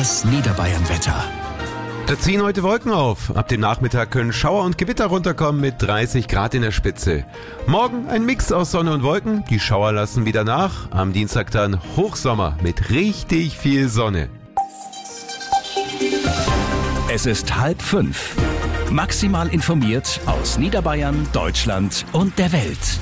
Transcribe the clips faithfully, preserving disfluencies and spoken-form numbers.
Das Niederbayern-Wetter. Da ziehen heute Wolken auf. Ab dem Nachmittag können Schauer und Gewitter runterkommen mit dreißig Grad in der Spitze. Morgen ein Mix aus Sonne und Wolken. Die Schauer lassen wieder nach. Am Dienstag dann Hochsommer mit richtig viel Sonne. Es ist halb fünf. Maximal informiert aus Niederbayern, Deutschland und der Welt.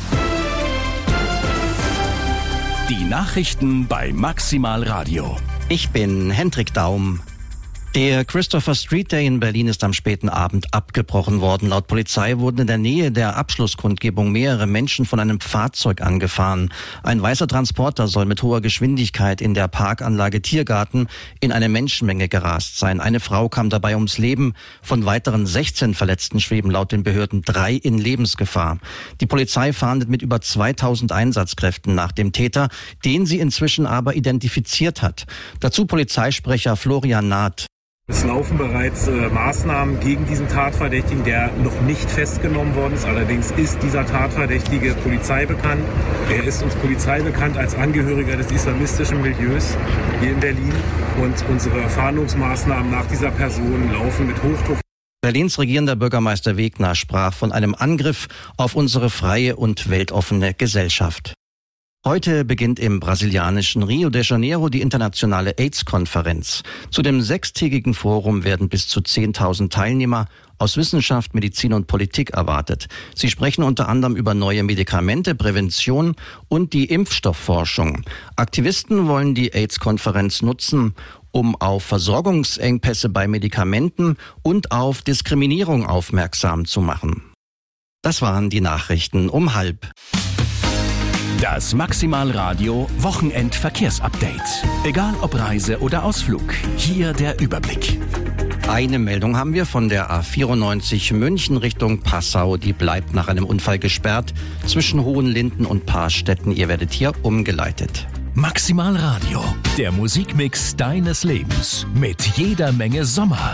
Die Nachrichten bei Maximal Radio. Ich bin Hendrik Daum. Der Christopher Street Day in Berlin ist am späten Abend abgebrochen worden. Laut Polizei wurden in der Nähe der Abschlusskundgebung mehrere Menschen von einem Fahrzeug angefahren. Ein weißer Transporter soll mit hoher Geschwindigkeit in der Parkanlage Tiergarten in eine Menschenmenge gerast sein. Eine Frau kam dabei ums Leben. Von weiteren sechzehn Verletzten schweben laut den Behörden drei in Lebensgefahr. Die Polizei fahndet mit über zweitausend Einsatzkräften nach dem Täter, den sie inzwischen aber identifiziert hat. Dazu Polizeisprecher Florian Naht. Es laufen bereits äh, Maßnahmen gegen diesen Tatverdächtigen, der noch nicht festgenommen worden ist. Allerdings ist dieser Tatverdächtige Polizei bekannt. Er ist uns Polizei bekannt als Angehöriger des islamistischen Milieus hier in Berlin. Und unsere Fahndungsmaßnahmen nach dieser Person laufen mit Hochdruck. Berlins regierender Bürgermeister Wegner sprach von einem Angriff auf unsere freie und weltoffene Gesellschaft. Heute beginnt im brasilianischen Rio de Janeiro die internationale AIDS-Konferenz. Zu dem sechstägigen Forum werden bis zu zehntausend Teilnehmer aus Wissenschaft, Medizin und Politik erwartet. Sie sprechen unter anderem über neue Medikamente, Prävention und die Impfstoffforschung. Aktivisten wollen die AIDS-Konferenz nutzen, um auf Versorgungsengpässe bei Medikamenten und auf Diskriminierung aufmerksam zu machen. Das waren die Nachrichten um halb. Das Maximal Radio Wochenendverkehrsupdate. Egal ob Reise oder Ausflug, hier der Überblick. Eine Meldung haben wir von der A vierundneunzig München Richtung Passau. Die bleibt nach einem Unfall gesperrt zwischen Hohenlinden und Paarstetten. Ihr werdet hier umgeleitet. Maximal Radio, der Musikmix deines Lebens mit jeder Menge Sommer.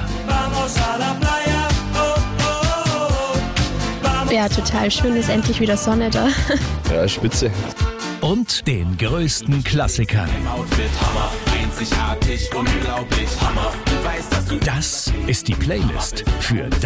Ja, total schön, ist endlich wieder Sonne da. Ja, spitze. Und den größten Klassikern. Das ist die Playlist für